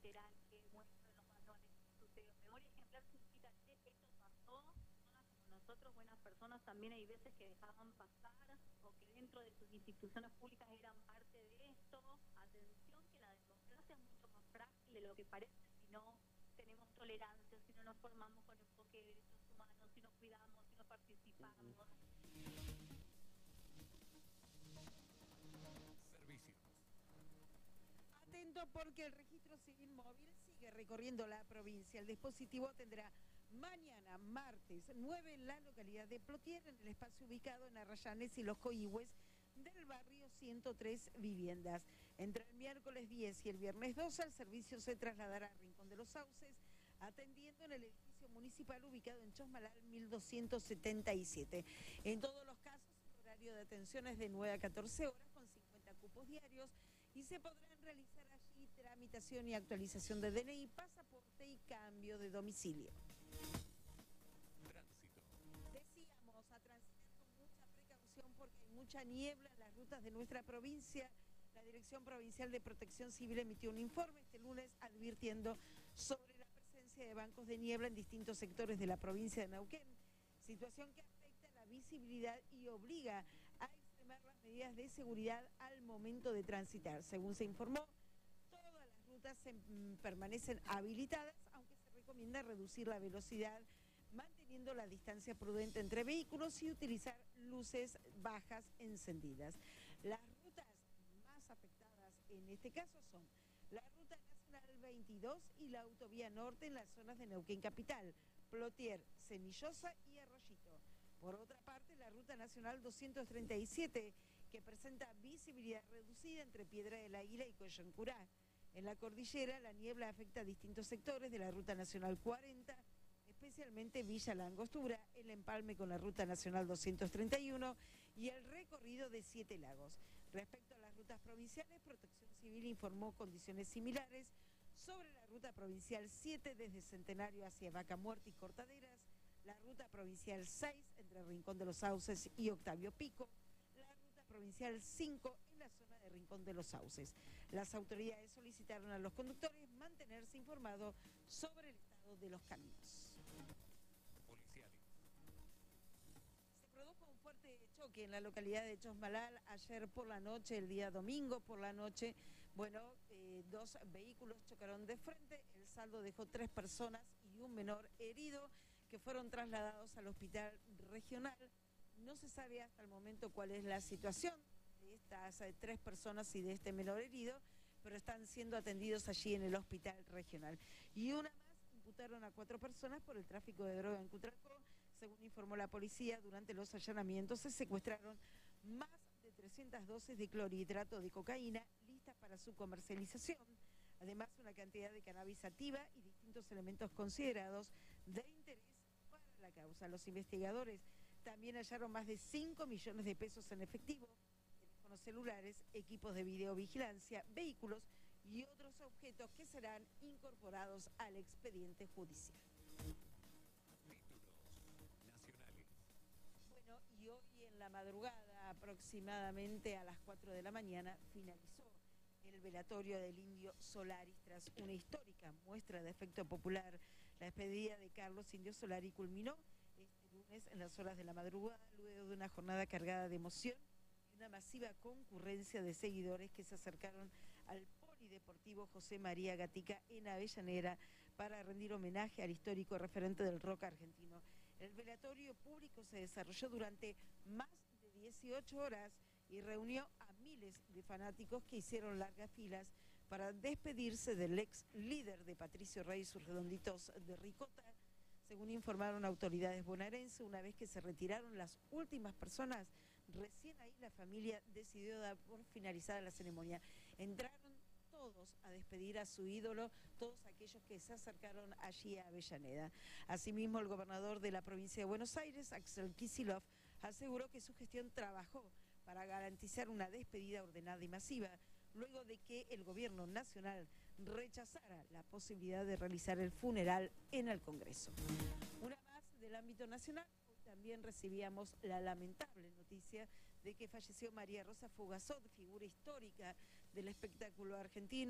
literal que muestran los manuales de sucedió. Memoria ejemplar significa que esto pasó, personas como nosotros, buenas personas, también hay veces que dejaban pasar o que dentro de sus instituciones públicas eran parte de esto. Atención que la democracia es mucho más frágil de lo que parece si no tenemos tolerancia, si no nos formamos con enfoque de derechos humanos, si nos cuidamos, si no participamos. Servicios. Atento porque el registro civil móvil sigue recorriendo la provincia. El dispositivo tendrá mañana, martes 9, en la localidad de Plotier, en el espacio ubicado en Arrayanes y Los Coihües del barrio 103 Viviendas. Entre el miércoles 10 y el viernes 12, el servicio se trasladará a Rincón de los Sauces, atendiendo en el edificio municipal ubicado en Chosmalal 1277. En todos los casos, el horario de atención es de 9 a 14 horas con 50 cupos diarios y se podrán realizar allí tramitación y actualización de DNI, pasaporte y cambio de domicilio. Tránsito. Decíamos, a transitar con mucha precaución porque hay mucha niebla en las rutas de nuestra provincia. La Dirección Provincial de Protección Civil emitió un informe este lunes advirtiendo sobre la presencia de bancos de niebla en distintos sectores de la provincia de Neuquén, situación que afecta la visibilidad y obliga a extremar las medidas de seguridad al momento de transitar. Según se informó, todas las rutas permanecen habilitadas, aunque se recomienda reducir la velocidad manteniendo la distancia prudente entre vehículos y utilizar luces bajas encendidas. Las rutas más afectadas en este caso son la Ruta Nacional 22 y la Autovía Norte en las zonas de Neuquén Capital, Plotier, Cenillosa y Arroyito. Por otra parte, la Ruta Nacional 237, que presenta visibilidad reducida entre Piedra del Águila y Coyancurá. En la cordillera, la niebla afecta a distintos sectores de la Ruta Nacional 40, especialmente Villa La Angostura, el empalme con la Ruta Nacional 231 y el recorrido de Siete Lagos. Respecto a las rutas provinciales, Protección Civil informó condiciones similares sobre la Ruta Provincial 7 desde Centenario hacia Vaca Muerta y Cortaderas, la Ruta Provincial 6 entre Rincón de los Sauces y Octavio Pico, la Ruta Provincial 5 en la zona de Rincón de los Sauces. Las autoridades solicitaron a los conductores mantenerse informados sobre el estado de los caminos. Policiales. Se produjo un fuerte choque en la localidad de Chosmalal ayer por la noche, el día domingo por la noche. Bueno, dos vehículos chocaron de frente, el saldo dejó 3 personas y un menor herido que fueron trasladados al hospital regional. No se sabe hasta el momento cuál es la situación de estas 3 personas y de este menor herido, pero están siendo atendidos allí en el hospital regional. Y una más, imputaron a 4 personas por el tráfico de droga en Cutralcó. Según informó la policía, durante los allanamientos se secuestraron más de 300 dosis de clorhidrato de cocaína listas para su comercialización. Además, una cantidad de cannabis sativa y distintos elementos considerados de interés para la causa. Los investigadores también hallaron más de 5 millones de pesos en efectivo, teléfonos celulares, equipos de videovigilancia, vehículos y otros objetos que serán incorporados al expediente judicial. Títulos nacionales. Bueno, y hoy en la madrugada, aproximadamente a las 4 de la mañana, finalizó el velatorio del Indio Solari tras una histórica muestra de afecto popular. La despedida de Carlos Indio Solari culminó este lunes en las horas de la madrugada, luego de una jornada cargada de emoción y una masiva concurrencia de seguidores que se acercaron al Polideportivo José María Gatica en Avellaneda para rendir homenaje al histórico referente del rock argentino. El velatorio público se desarrolló durante más de 18 horas y reunió a miles de fanáticos que hicieron largas filas para despedirse del ex líder de Patricio Rey y sus redonditos de ricota. Según informaron autoridades bonaerenses, una vez que se retiraron las últimas personas, recién ahí la familia decidió dar por finalizada la ceremonia. Entraron todos a despedir a su ídolo, todos aquellos que se acercaron allí a Avellaneda. Asimismo, el gobernador de la provincia de Buenos Aires, Axel Kicillof, aseguró que su gestión trabajó para garantizar una despedida ordenada y masiva, luego de que el gobierno nacional rechazara la posibilidad de realizar el funeral en el Congreso. Una más del ámbito nacional. Hoy también recibíamos la lamentable noticia de que falleció María Rosa Fugazot, figura histórica del espectáculo argentino.